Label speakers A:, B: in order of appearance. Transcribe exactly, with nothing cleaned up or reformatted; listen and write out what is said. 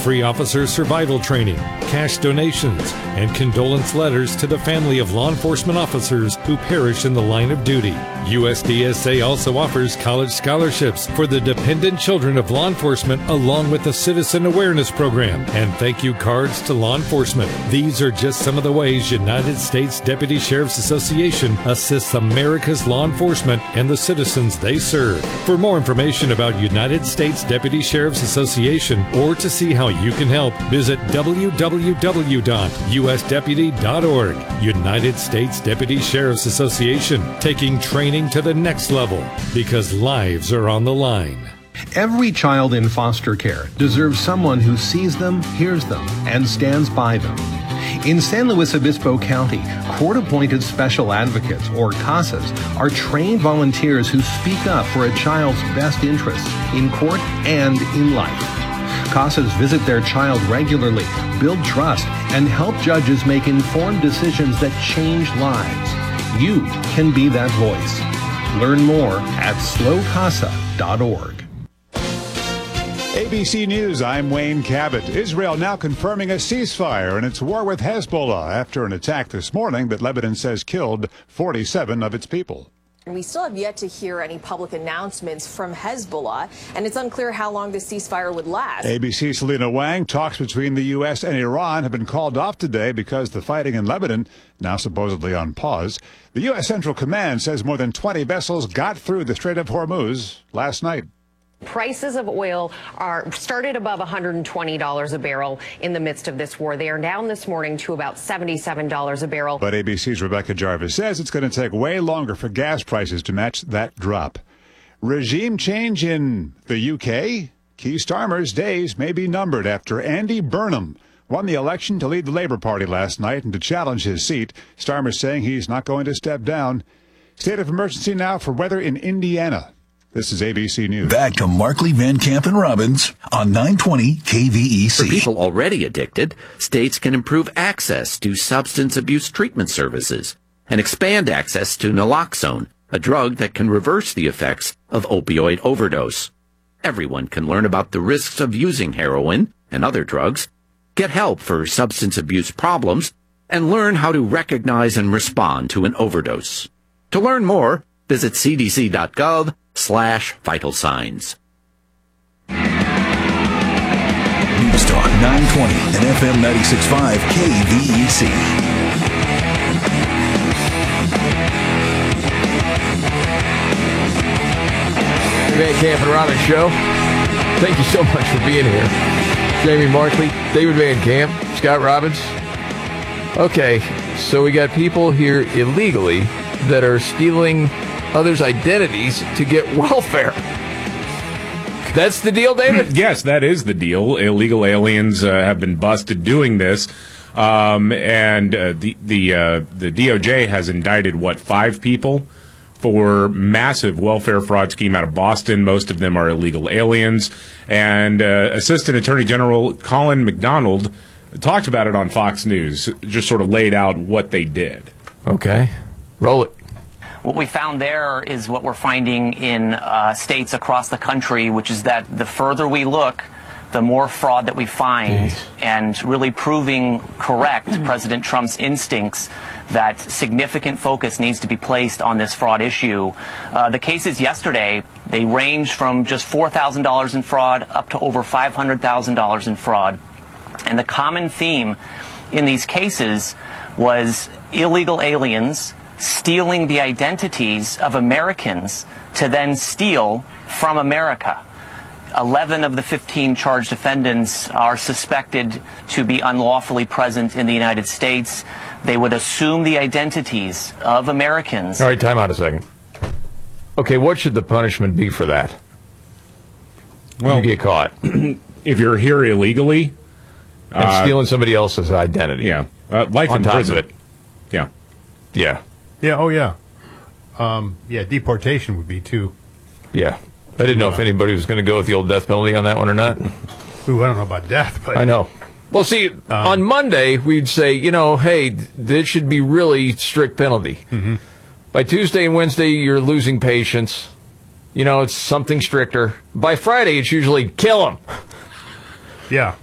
A: free officer survival training, cash donations, and condolence letters to the family of law enforcement officers who perish in the line of duty. U S D S A also offers college scholarships for the dependent children of law enforcement, along with a citizen awareness program and thank you cards to law enforcement. These are just some of the ways United States Deputy Sheriff's Association assists America's law enforcement and the citizens they serve. For more information about United States Deputy Sheriff's Association or to see how you can help, visit w w w dot u s deputy dot org. United States Deputy Sheriff's Association, taking training to the next level because lives are on the line.
B: Every child in foster care deserves someone who sees them, hears them, and stands by them. In San Luis Obispo County, court-appointed special advocates, or CASAs, are trained volunteers who speak up for a child's best interests in court and in life. CASAs visit their child regularly, build trust, and help judges make informed decisions that change lives. You can be that voice. Learn more at slow casa dot org.
C: A B C News, I'm Wayne Cabot. Israel now confirming a ceasefire in its war with Hezbollah after an attack this morning that Lebanon says killed forty-seven of its people.
D: We still have yet to hear any public announcements from Hezbollah, and it's unclear how long this ceasefire would last.
C: A B C's Selena Wang, talks between the U S and Iran have been called off today because the fighting in Lebanon now supposedly on pause. The U S Central Command says more than twenty vessels got through the Strait of Hormuz last night.
E: Prices of oil are started above one hundred twenty dollars a barrel in the midst of this war. They are down this morning to about seventy-seven dollars a barrel.
C: But A B C's Rebecca Jarvis says it's going to take way longer for gas prices to match that drop. Regime change in the U K? Keir Starmer's days may be numbered after Andy Burnham won the election to lead the Labour Party last night and to challenge his seat. Starmer saying he's not going to step down. State of emergency now for weather in Indiana. This is A B C News.
F: Back to Markley, Van Camp, and Robbins on nine twenty K V E C.
G: For people already addicted, states can improve access to substance abuse treatment services and expand access to naloxone, a drug that can reverse the effects of opioid overdose. Everyone can learn about the risks of using heroin and other drugs, get help for substance abuse problems, and learn how to recognize and respond to an overdose. To learn more, visit c d c dot gov slash vital signs.
F: News Talk nine twenty and F M ninety-six point five K V E C.
H: Van Camp and Robbins Show. Thank you so much for being here. Jamie Markley, David Van Camp, Scott Robbins. Okay, so we got people here illegally that are stealing others' identities to get welfare. That's the deal, David?
I: Yes, that is the deal. Illegal aliens uh, have been busted doing this, um, and uh, the the uh, the D O J has indicted what five people for massive welfare fraud scheme out of Boston. Most of them are illegal aliens, and uh, Assistant Attorney General Colin McDonald talked about it on Fox News. Just sort of laid out what they did.
H: Okay, roll it.
J: What we found there is what we're finding in uh, states across the country, which is that the further we look, the more fraud that we find, Jeez. and really proving correct President Trump's instincts that significant focus needs to be placed on this fraud issue. Uh, the cases yesterday, they range from just four thousand dollars in fraud up to over five hundred thousand dollars in fraud. And the common theme in these cases was illegal aliens stealing the identities of Americans to then steal from America. eleven of the fifteen charged defendants are suspected to be unlawfully present in the United States. They would assume the identities of Americans.
H: All right, time out a second. Okay, what should the punishment be for that? Well, you get caught.
I: If you're here illegally
H: and uh, stealing somebody else's identity.
I: Yeah. Uh, life in prison. It. Yeah.
H: Yeah.
K: Yeah, oh yeah. Um, yeah, deportation would be too.
H: Yeah. I didn't know if anybody was going to go with the old death penalty on that one or not.
K: Ooh, I don't know about death, but...
H: I know. Well, see, um, on Monday, we'd say, you know, hey, this should be really strict penalty.
K: Mm-hmm.
H: By Tuesday and Wednesday, you're losing patience. You know, it's something stricter. By Friday, it's usually kill them.
K: Yeah.